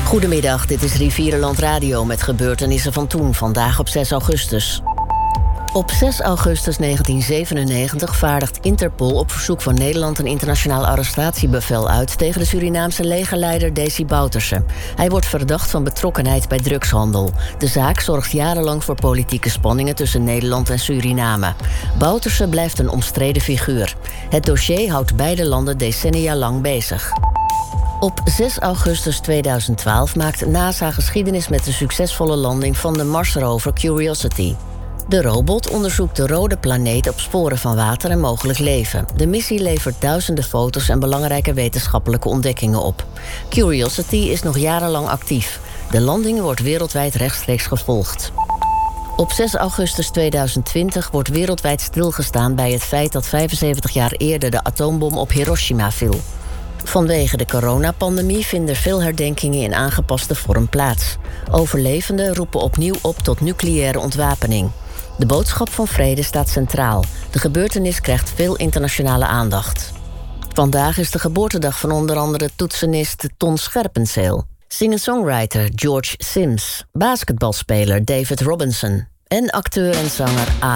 Goedemiddag, dit is Rivierenland Radio met gebeurtenissen van toen, vandaag op 6 augustus. Op 6 augustus 1997 vaardigt Interpol op verzoek van Nederland een internationaal arrestatiebevel uit tegen de Surinaamse legerleider Desi Bouterse. Hij wordt verdacht van betrokkenheid bij drugshandel. De zaak zorgt jarenlang voor politieke spanningen tussen Nederland en Suriname. Bouterse blijft een omstreden figuur. Het dossier houdt beide landen decennia lang bezig. Op 6 augustus 2012 maakt NASA geschiedenis met de succesvolle landing van de Marsrover Curiosity. De robot onderzoekt de rode planeet op sporen van water en mogelijk leven. De missie levert duizenden foto's en belangrijke wetenschappelijke ontdekkingen op. Curiosity is nog jarenlang actief. De landing wordt wereldwijd rechtstreeks gevolgd. Op 6 augustus 2020 wordt wereldwijd stilgestaan bij het feit dat 75 jaar eerder de atoombom op Hiroshima viel. Vanwege de coronapandemie vinden veel herdenkingen in aangepaste vorm plaats. Overlevenden roepen opnieuw op tot nucleaire ontwapening. De boodschap van vrede staat centraal. De gebeurtenis krijgt veel internationale aandacht. Vandaag is de geboortedag van onder andere toetsenist Ton Scherpenzeel, singer-songwriter George Sims, basketbalspeler David Robinson en acteur en zanger